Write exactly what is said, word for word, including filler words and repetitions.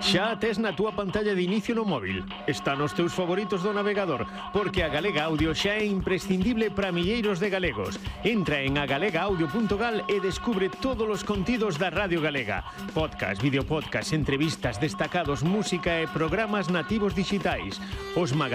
Xa a tes na túa pantalla de inicio no móvil. Está nos teus favoritos do navegador, porque a Galega Audio xa é imprescindible para milleiros de galegos. Entra en agalega audio punto gal e descubre todos os contidos da Radio Galega. Podcast, videopodcast, entrevistas, destacados, música e programas nativos digitais. Os